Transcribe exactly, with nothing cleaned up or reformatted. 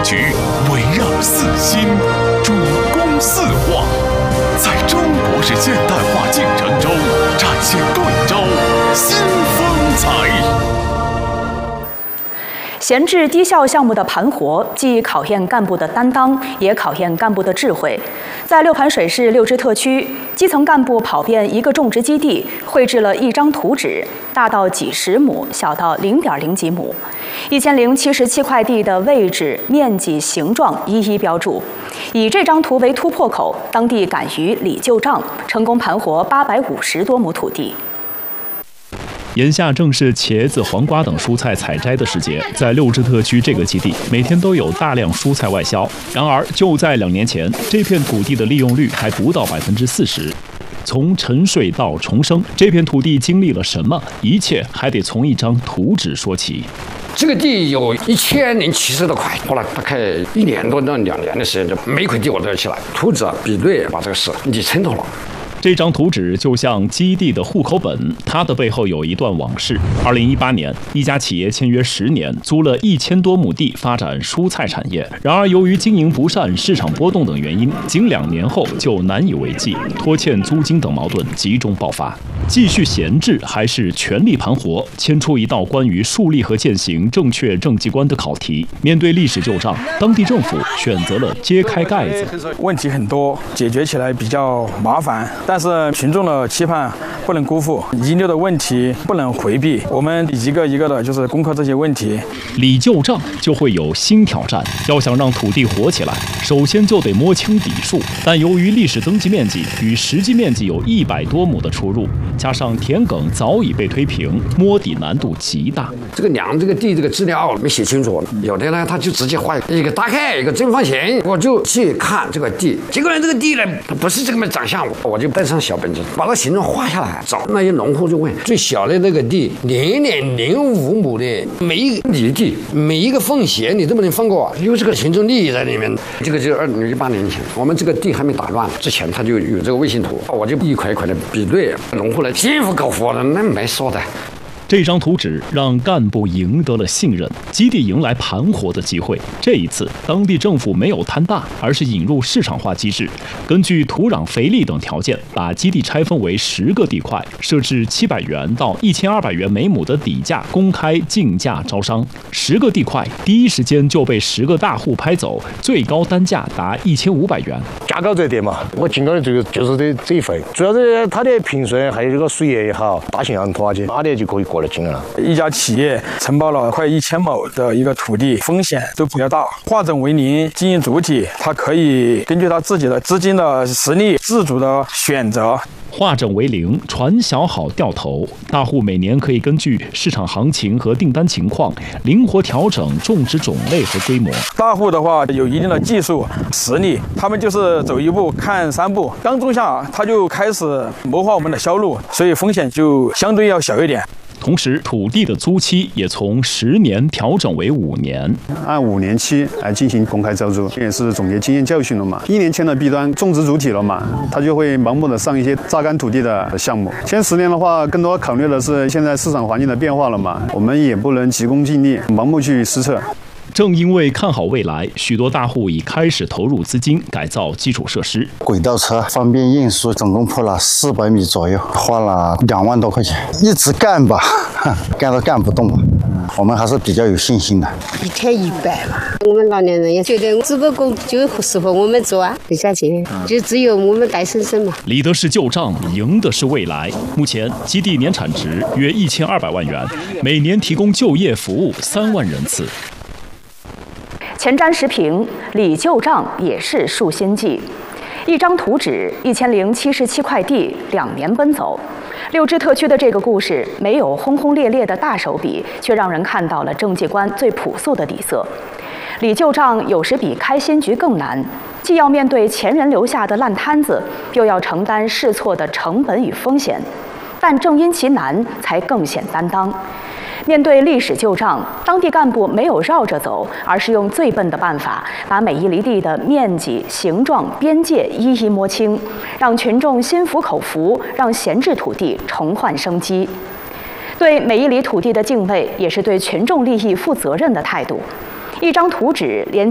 局围绕四新，主攻四化，在中国式现代化进程中展现贵州新风采。 闲置低效项目的盘活，既考验干部的担当，也考验干部的智慧。在六盘水市六支特区，基层干部跑遍一个种植基地，绘制了一张图纸，大到几十亩，小到零点零几亩，一千零七十七块地的位置、面积、形状一一标注。以这张图为突破口，当地敢于理旧账，成功盘活八百五十多亩土地。 眼下正是茄子、黄瓜等蔬菜采摘的时节，在六支特区这个基地，每天都有大量蔬菜外销。然而，就在两年前，这片土地的利用率还不到百分之四十。从沉睡到重生，这片土地经历了什么？一切还得从一张图纸说起。 这个地有一千零七十多块，后来大概一年多到两年的时间，就每块地我都要起来，图纸啊、比对，把这个事你撑透了。 这张图纸就像基地的户口本，它的背后有一段往事。二零一八年，一家企业签约十年，租了一千多亩地发展蔬菜产业。然而，由于经营不善、市场波动等原因，仅两年后就难以为继，拖欠租金等矛盾集中爆发。继续闲置还是全力盘活，牵出一道关于树立和践行正确政绩观的考题。面对历史旧账，当地政府选择了揭开盖子。 问题很多，解决起来比较麻烦。但是群众的期盼不能辜负，遗留的问题不能回避，我们一个一个的就是攻克这些问题。 理旧账就会有新挑战，要想让土地活起来，首先就得摸清底数。但由于历史登记面积与实际面积有一百多亩的出入，加上田埂早已被推平，摸底难度极大。 这个量这个地这个资料没写清楚，有的呢他就直接画一个大概一个正方形，我就去看这个地，结果呢这个地呢它不是这个长相，我就带上小本子把它形状画下来，找那些农户就问最小的那个地零点零五亩的每一里地每一个缝隙你都不能放过，有这个群众利益在里面。这个就是二零一八年前，我们这个地还没打乱之前，他就有这个卫星图，我就一块一块的比对，农户呢心服口服的，那没说的。 这张图纸让干部赢得了信任，基地迎来盘活的机会。这一次，当地政府没有贪大，而是引入市场化机制，根据土壤肥力等条件，把基地拆分为十个地块，设置七百元到一千二百元每亩的底价，公开竞价招商。十个地块第一时间就被十个大户拍走，最高单价达一千五百元。 价高者得嘛，我进到的这个就是这这一份，主要是它的平顺，还有这个水源也好，大型养拖拉机，哪里就可以过。 一家企业承包了快一千亩的一个土地，风险都比较大。化整为零，经营主体它可以根据他自己的资金的实力自主的选择。 化整为零，船小好掉头。大户每年可以根据市场行情和订单情况，灵活调整种植种类和规模。 大户的话有一定的技术实力，他们就是走一步看三步，刚种下他就开始谋划我们的销路，所以风险就相对要小一点。 同时，土地的租期也从十年调整为五年， 按五年期来进行公开招租，也是总结经验教训了嘛。一年前的弊端，种植主体了嘛，他就会盲目的上一些榨干土地的项目。前十年的话，更多考虑的是现在市场环境的变化了嘛，我们也不能急功近利，盲目去施策。 正因为看好未来，许多大户已开始投入资金改造基础设施。 轨道车方便运输，总共铺了四百米左右，花了两万多块钱，一直干吧，干都干不动了。我们还是比较有信心的。 一天一百嘛，我们老年人也觉得只不过就适合我们做啊，没价钱，就只有我们带婶婶嘛。 理的是旧账，赢的是未来。目前基地年产值约一千二百万元，每年提供就业服务三万人次。 前瞻时评，理旧账也是树新记。一张图纸，一千零七十七块地，两年奔走。六支特区的这个故事，没有轰轰烈烈的大手笔，却让人看到了政绩观最朴素的底色。理旧账有时比开新局更难，既要面对前人留下的烂摊子，又要承担试错的成本与风险。但正因其难，才更显担当。面对历史旧账，当地干部没有绕着走，而是用最笨的办法，把每一厘地的面积、形状、边界一一摸清，让群众心服口服，让闲置土地重焕生机。对每一厘土地的敬畏，也是对群众利益负责任的态度。一张图纸连